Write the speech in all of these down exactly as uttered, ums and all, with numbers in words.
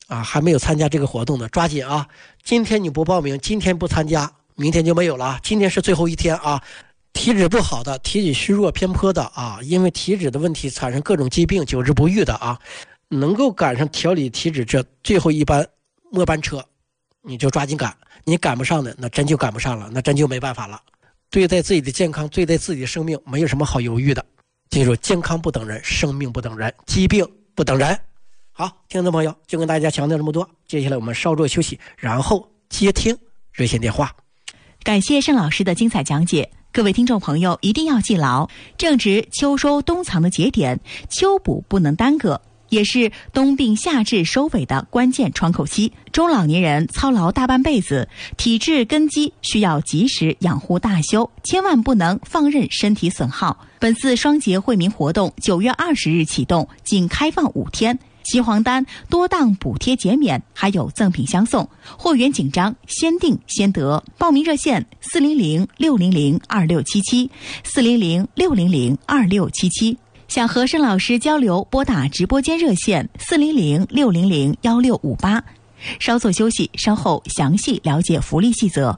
啊，还没有参加这个活动的，抓紧啊！今天你不报名，今天不参加，明天就没有了。今天是最后一天啊！体质不好的，体质虚弱偏颇的啊，因为体质的问题产生各种疾病，久治不愈的啊，能够赶上调理体质这最后一班末班车，你就抓紧赶。你赶不上的，那真就赶不上了，那真就没办法了。对待自己的健康，对待自己的生命，没有什么好犹豫的。记住，健康不等人，生命不等人，疾病不等人。好，听众朋友，就跟大家强调这么多。接下来我们稍作休息，然后接听热线电话。 感谢盛老师的精彩讲解。各位听众朋友一定要记牢，正值秋收冬藏的节点，秋补不能耽搁，也是冬病夏治收尾的关键窗口期。中老年人操劳大半辈子，体质根基需要及时养护大修，千万不能放任身体损耗。本次双节惠民活动九月二十日启动，仅开放五天。齐黄丹多档补贴减免，还有赠品相送，货源紧张，先订先得。报名热线四零零六零零二六七七四零零六零零二六七七。想和盛老师交流，拨打直播间热线四零零六零零幺六五八。稍作休息，稍后详细了解福利细则。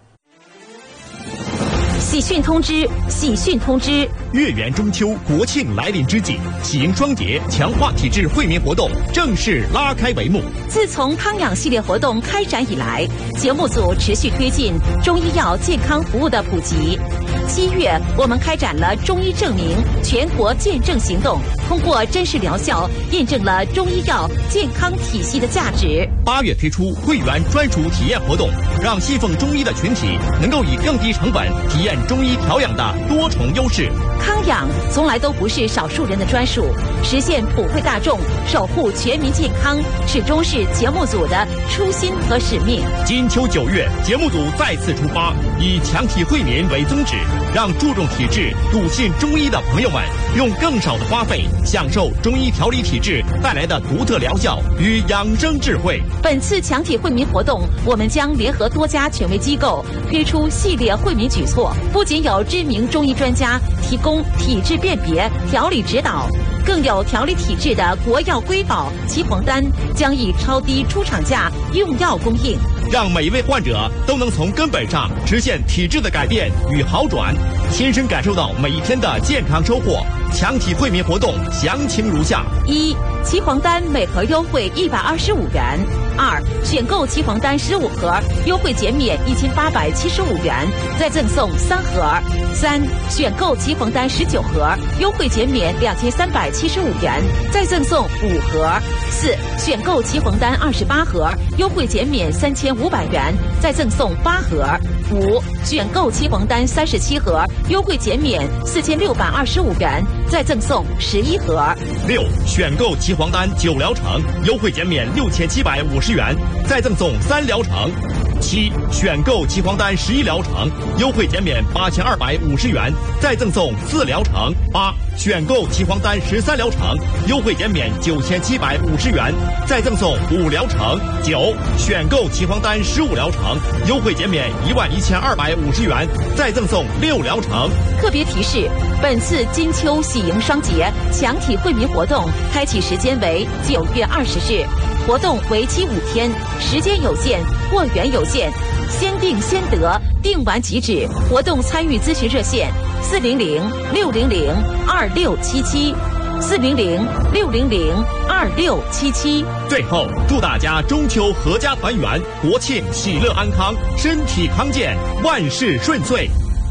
喜讯通知！喜讯通知！ 月圆中秋，国庆来临之际，喜迎双节强化体质惠民活动正式拉开帷幕。 自从康养系列活动开展以来，节目组持续推进中医药健康服务的普及。七月，我们开展了中医证明全国见证行动，通过真实疗效，验证了中医药健康体系的价值。 八月推出会员专属体验活动，让信奉中医的群体能够以更低成本体验中医调养的多重优势。 康养从来都不是少数人的专属，实现普惠大众、守护全民健康，始终是节目组的初心和使命。 金秋九月，节目组再次出发，以强体惠民为宗旨，让注重体质、笃信中医的朋友们用更少的花费，享受中医调理体质带来的独特疗效与养生智慧。 本次强体惠民活动，我们将联合多家权威机构推出系列惠民举措，不仅有知名中医专家提供体质辨别、调理指导，更有调理体质的国药瑰宝齐黄丹将以超低出厂价用药供应， 让每一位患者都能从根本上实现体质的改变与好转，亲身感受到每一天的健康收获。强体惠民活动详情如下： 一、齐黄丹每盒优惠一百二十五元；二、选购齐黄丹十五盒，优惠减免一千八百七十五元，再赠送三盒；三、选购齐黄丹十九盒，优惠减免两千三百七十五元，再赠送五盒；四、选购齐黄丹二十八盒，优惠减免三千五百元，再赠送八盒；五、选购齐黄丹三十七盒，优惠减免四千六百二十五元，再赠送十一盒； 六、选购齐黄丹九疗程，优惠减免六千七百五十元，再赠送三疗程；七、选购齐黄丹十一疗程，优惠减免八千二百五十元，再赠送四疗程；八、选购齐黄丹十三疗程，优惠减免九千七百五十元，再赠送五疗程；九、选购齐黄丹十五疗程，优惠减免一万一千二百五十元，再赠送六疗程。 特别提示：本次金秋喜迎双节强体惠民活动开启时间为九月二十日，活动为期五天，时间有限，货源有限，先订先得，订完即止。活动参与咨询热线：四零零六零零二六七七，四零零六零零二六七七。 最后，祝大家中秋阖家团圆，国庆喜乐安康，身体康健，万事顺遂。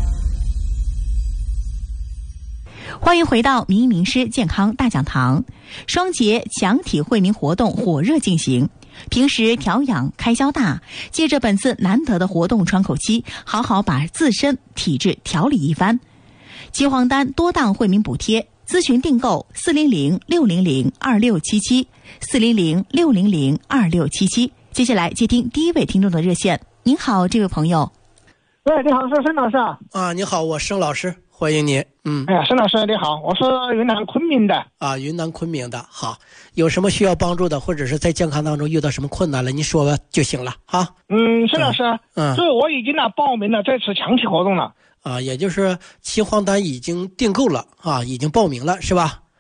欢迎回到民医名师健康大讲堂。双节强体惠民活动火热进行，平时调养开销大，借着本次难得的活动窗口期，好好把自身体质调理一番。齐黄丹多档惠民补贴，咨询订购四零零六零零二六七七，四零零六零零二六七七。接下来接听第一位听众的热线。您好，这位朋友。 喂，你好，是申老师啊。 啊，你好，我申老师，欢迎您。嗯， 哎呀，申老师你好，我是云南昆明的。 啊，云南昆明的。好，有什么需要帮助的，或者是在健康当中遇到什么困难了，你说吧就行了哈。 嗯，申老师， 嗯， 就是我已经呢报名了这次强体活动了。 啊，也就是齐黄丹已经订购了啊，已经报名了是吧？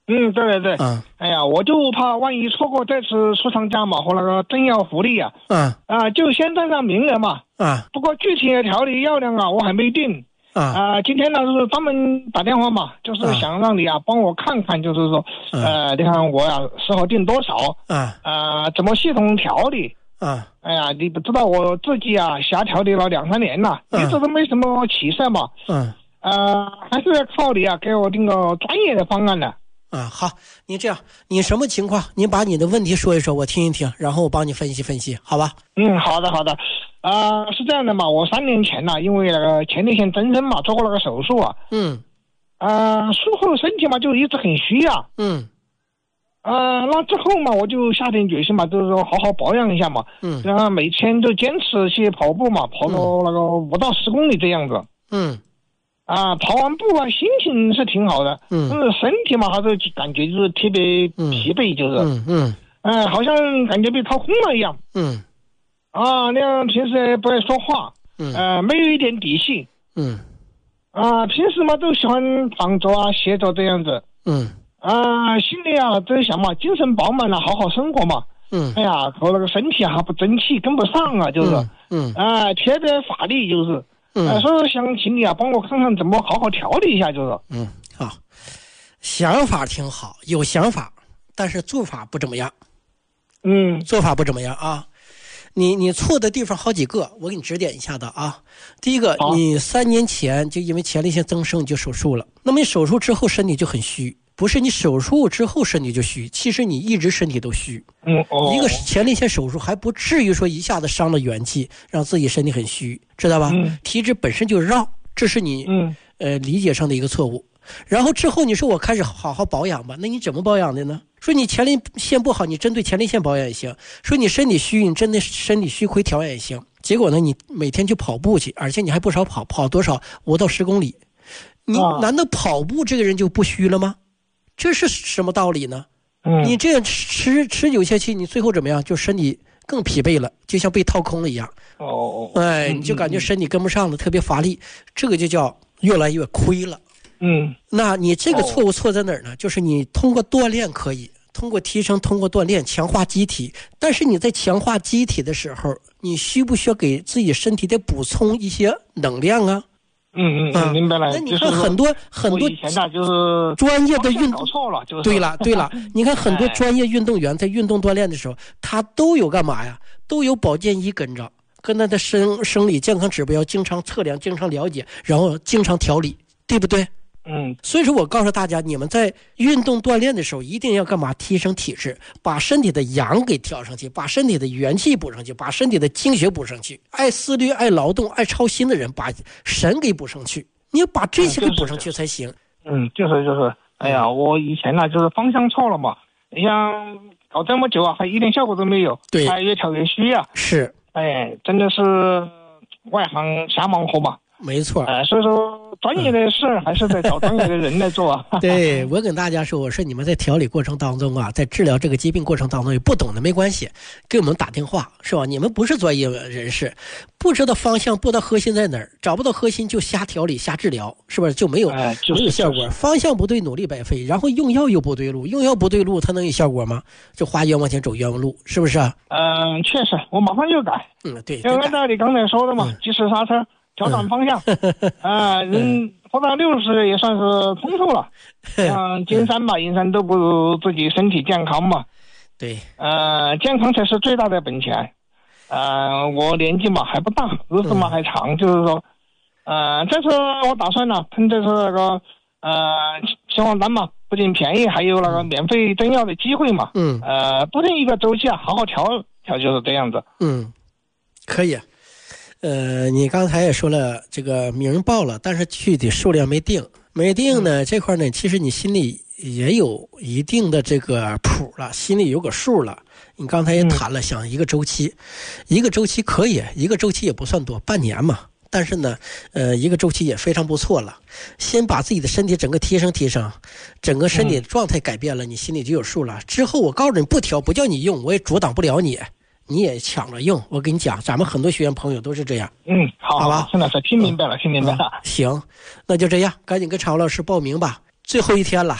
嗯，对对对。 嗯。 哎呀，我就怕万一错过这次出厂价嘛和那个政要福利啊。 嗯。 啊，就先占上名额嘛。 啊。 不过具体的调理药量啊，我还没定。 啊。 啊，今天呢是专门打电话嘛，就是想让你啊帮我看看，就是说，呃，你看我呀适合定多少？ 啊。 啊，怎么系统调理？ 啊。 哎呀，你不知道我自己啊瞎调理了两三年了，一直都没什么起色嘛。 嗯。 呃，还是要靠你啊，给我定个专业的方案的。 啊，好，你这样，你什么情况？你把你的问题说一说，我听一听，然后我帮你分析分析，好吧？ 嗯，好的，好的。啊、呃，是这样的嘛，我三年前呢、啊，因为那个前列腺增生嘛，做过那个手术啊。嗯。啊、呃，术后身体嘛就一直很虚啊。嗯。呃，那之后嘛，我就下定决心嘛，就是说好好保养一下嘛。嗯。然后每天就坚持去跑步嘛，跑到那个五到十公里这样子。嗯。啊，跑完步啊，心情是挺好的。嗯。但是身体嘛，还是感觉就是特别疲惫，就是。嗯嗯。嗯、呃，好像感觉被掏空了一样。嗯。啊，那样平时也不爱说话。嗯。呃，没有一点底气。嗯。啊，平时嘛都喜欢躺着啊、歇着这样子。嗯。啊，心里啊在想嘛，精神饱满了，好好生活嘛。嗯。哎呀，和那个身体还不争气，跟不上啊，就是。嗯。啊，特别乏力，就是。嗯。啊，所以想请你啊，帮我看看怎么好好调理一下，就是。 嗯，好。想法挺好，有想法，但是做法不怎么样。嗯。做法不怎么样啊。你你错的地方好几个，我给你指点一下的啊。第一个，你三年前就因为前列腺增生就手术了，那么你手术之后身体就很虚，不是你手术之后身体就虚，其实你一直身体都虚。嗯哦。一个前列腺手术还不至于说一下子伤了元气，让自己身体很虚，知道吧？嗯。体质本身就绕，这是你嗯呃理解上的一个错误。然后之后你说我开始好好保养吧，那你怎么保养的呢？说你前列腺不好，你针对前列腺保养也行；说你身体虚，你针对身体虚亏调养也行。结果呢，你每天就跑步去，而且你还不少跑，跑多少五到十公里。你难道跑步这个人就不虚了吗？这是什么道理呢？嗯，你这样持持久下去，你最后怎么样？就身体更疲惫了，就像被掏空了一样。哦，哎，你就感觉身体跟不上了，特别乏力，这个就叫越来越亏了。嗯，那你这个错误错在哪儿呢？就是你通过锻炼可以，通过提升，通过锻炼强化机体，但是你在强化机体的时候，你需不需要给自己身体得补充一些能量啊？嗯嗯嗯，明白了。那你看很多很多以前呢就是专业的运动错了，就是对了对了。你看很多专业运动员在运动锻炼的时候，他都有干嘛呀？都有保健仪跟着，跟他的生生理健康指标经常测量，经常了解，然后经常调理，对不对？嗯，所以说我告诉大家，你们在运动锻炼的时候一定要干嘛？提升体质，把身体的阳给调上去，把身体的元气补上去，把身体的精血补上去。爱思虑、爱劳动、爱操心的人，把神给补上去。你要把这些给补上去才行。嗯，就是就是，哎呀，我以前呢就是方向错了嘛。你像搞这么久啊，还一点效果都没有，对，还越调越虚啊。是，哎，真的是外行瞎忙活嘛。没错，哎、呃，所以说专业的事还是得找专业的人来做啊。对，我跟大家说，我说你们在调理过程当中啊，在治疗这个疾病过程当中，有不懂的没关系，给我们打电话是吧？你们不是专业人士，不知道方向，不知道核心在哪儿，找不到核心就瞎调理、瞎治疗，是不是就没有、哎就是、没有效果？就是、方向不对，努力白费，然后用药又不对路，用药不对路，它能有效果吗？就花冤枉钱走冤枉路，是不是？嗯，确实，我马上就改。嗯，对，就按照你刚才说的嘛，及时刹车。调整方向，啊、呃，人活到六十也算是通透了。像金山嘛、银山都不如自己身体健康嘛。对，呃，健康才是最大的本钱。呃，我年纪嘛还不大，日子嘛还长，就是说，呃，这次我打算呢，趁这次那个呃期望单嘛，不仅便宜，还有那个免费增药的机会嘛。嗯。呃，不定一个周期啊，好好调调就是这样子。嗯，可以。呃，你刚才也说了，这个名报了，但是具体数量没定，没定呢、嗯、这块呢，其实你心里也有一定的这个谱了，心里有个数了。你刚才也谈了，想一个周期，一个周期可以，一个周期也不算多，半年嘛。但是呢，呃，一个周期也非常不错了。先把自己的身体整个提升提升，整个身体状态改变了，你心里就有数了。之后我告诉你不调，不叫你用，我也阻挡不了你。你也抢着用，我跟你讲，咱们很多学员朋友都是这样。嗯，好，好吧，孙老师听明白了，听明白了、嗯。行，那就这样，赶紧跟常老师报名吧，最后一天了，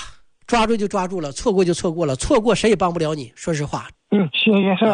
抓住就抓住了，错过就错过了，错过谁也帮不了你。说实话。 嗯，谢谢，是。